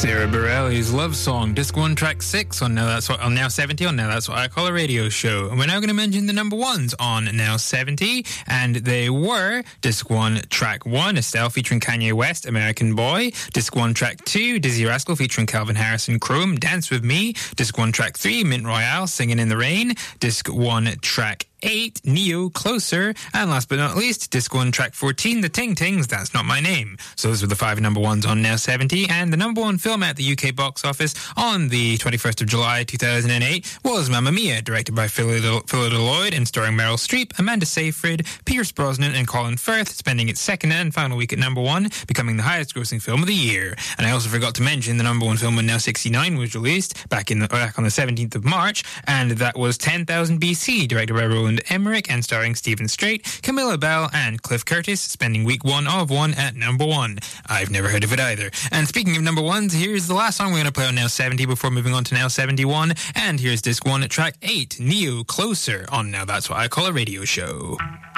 Sarah Bareilles' love song, Disc 1, Track 6 on Now 70 on Now That's What I Call a Radio Show. And we're now going to mention the number ones on Now 70, and they were Disc 1, Track 1, Estelle featuring Kanye West, American Boy. Disc 1, Track 2, Dizzy Rascal featuring Calvin Harris and Chrome, Dance With Me. Disc 1, Track 3, Mint Royale, Singing in the Rain. Disc 1, Track 8, Neo, Closer. And last but not least, Disc 1, Track 14, The Ting Tings, That's Not My Name. So those were the 5 number ones on Now 70, and the number one film at the UK box office on the 21st of July 2008 was Mamma Mia, directed by Phillida Lloyd and starring Meryl Streep, Amanda Seyfried, Pierce Brosnan and Colin Firth, spending its second and final week at number one, becoming the highest grossing film of the year. And I also forgot to mention the number one film on Now 69 was released back on the 17th of March, and that was 10,000 BC, directed by Roland Emmerich and starring Stephen Strait, Camilla Bell and Cliff Curtis, spending week one of one at number one. I've never heard of it either. And speaking of number ones, here's the last song we're going to play on Now 70 before moving on to Now 71, and here's Disc 1 at Track 8, Neo, Closer on Now That's What I Call a Radio Show.